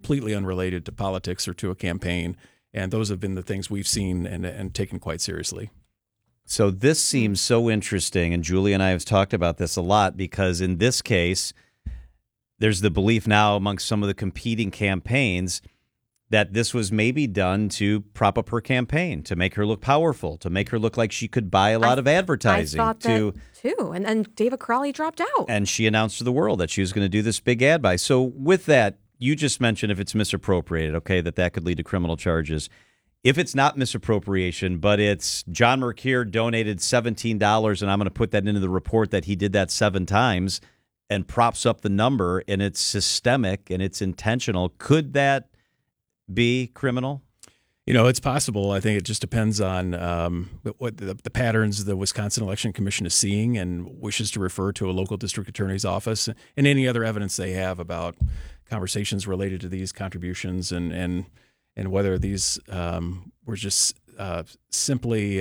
completely unrelated to politics or to a campaign. And those have been the things we've seen and taken quite seriously. So this seems so interesting, and Julie and I have talked about this a lot, because in this case, there's the belief now amongst some of the competing campaigns that this was maybe done to prop up her campaign, to make her look powerful, to make her look like she could buy a lot of advertising. I thought that too. And then David Crowley dropped out. And she announced to the world that she was going to do this big ad buy. So with that, you just mentioned if it's misappropriated, okay, that could lead to criminal charges. If it's not misappropriation, but it's John Mercure donated $17, and I'm going to put that into the report that he did that 7 times, and props up the number, and it's systemic and it's intentional, could that be criminal? It's possible. I think it just depends on what the patterns the Wisconsin Election Commission is seeing and wishes to refer to a local district attorney's office and any other evidence they have about conversations related to these contributions and whether these were just simply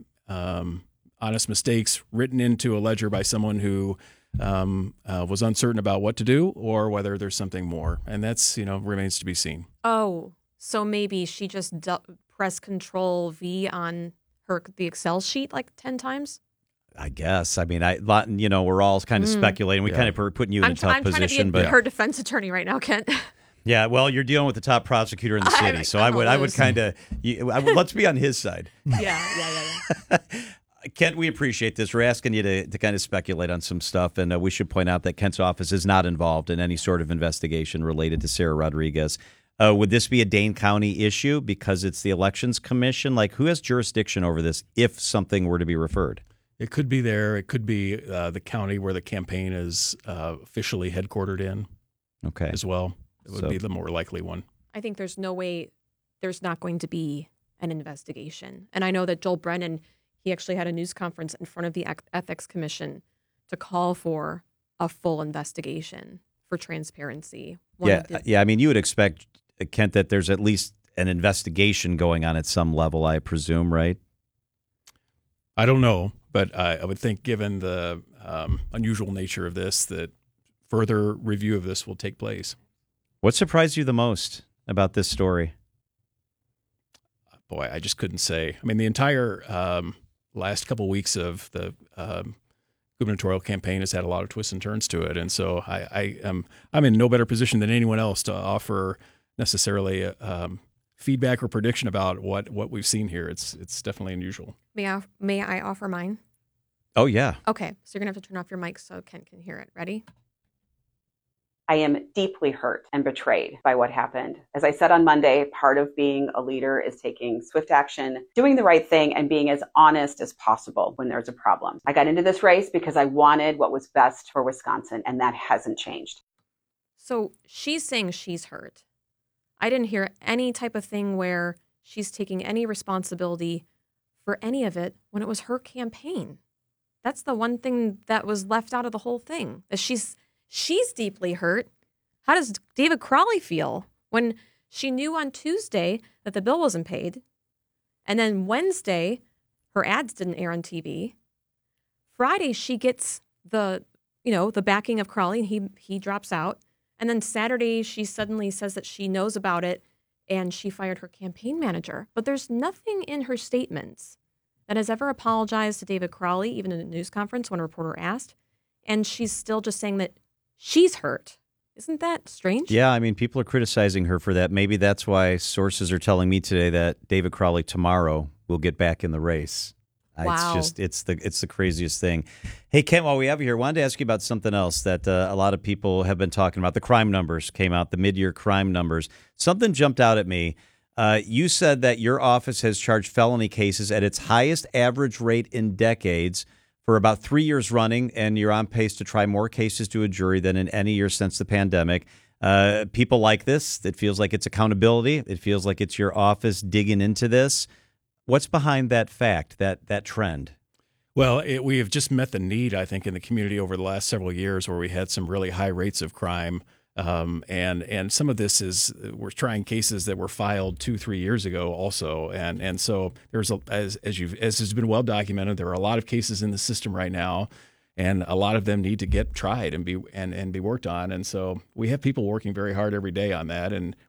honest mistakes written into a ledger by someone who was uncertain about what to do, or whether there's something more. And that's, remains to be seen. Oh, so maybe she just pressed Control V on the Excel sheet like 10 times? I guess. I mean, we're all kind of speculating. We kind of putting you in a tough position. I'm trying to be her defense attorney right now, Kent. Yeah, well, you're dealing with the top prosecutor in the city, so I would kind of let's be on his side. Yeah. Kent, we appreciate this. We're asking you to kind of speculate on some stuff, and we should point out that Kent's office is not involved in any sort of investigation related to Sarah Rodriguez. Would this be a Dane County issue because it's the Elections Commission? Like, who has jurisdiction over this if something were to be referred? It could be there. It could be the county where the campaign is officially headquartered in as well. It would be the more likely one. I think there's no way there's not going to be an investigation. And I know that Joel Brennan, he actually had a news conference in front of the Ethics Commission to call for a full investigation for transparency. Yeah. I mean, you would expect, Kent, that there's at least an investigation going on at some level, I presume, right? I don't know, but I would think given the unusual nature of this, that further review of this will take place. What surprised you the most about this story? Boy, I just couldn't say. I mean, the entire last couple of weeks of the gubernatorial campaign has had a lot of twists and turns to it, and so I'm in no better position than anyone else to offer necessarily feedback or prediction about what we've seen here. It's definitely unusual. May I offer mine? Oh yeah. Okay, so you're gonna have to turn off your mic so Ken can hear it. Ready? I am deeply hurt and betrayed by what happened. As I said on Monday, part of being a leader is taking swift action, doing the right thing, and being as honest as possible when there's a problem. I got into this race because I wanted what was best for Wisconsin, and that hasn't changed. So she's saying she's hurt. I didn't hear any type of thing where she's taking any responsibility for any of it when it was her campaign. That's the one thing that was left out of the whole thing. That She's deeply hurt. How does David Crowley feel when she knew on Tuesday that the bill wasn't paid? And then Wednesday, her ads didn't air on TV. Friday, she gets the backing of Crowley and he drops out. And then Saturday, she suddenly says that she knows about it and she fired her campaign manager. But there's nothing in her statements that has ever apologized to David Crowley, even in a news conference when a reporter asked. And she's still just saying that she's hurt. Isn't that strange? Yeah, I mean, people are criticizing her for that. Maybe that's why sources are telling me today that David Crowley tomorrow will get back in the race. Wow. It's the craziest thing. Hey, Kent, while we have you here, I wanted to ask you about something else that a lot of people have been talking about. The crime numbers came out, the mid-year crime numbers. Something jumped out at me. You said that your office has charged felony cases at its highest average rate in decades for about 3 years running, and you're on pace to try more cases to a jury than in any year since the pandemic. People like this. It feels like it's accountability. It feels like it's your office digging into this. What's behind that fact, that trend? Well, we have just met the need, I think, in the community over the last several years where we had some really high rates of crime. And some of this is we're trying cases that were filed 2-3 years ago also. And so there's as has been well documented, there are a lot of cases in the system right now, and a lot of them need to get tried and be worked on. And so we have people working very hard every day on that. And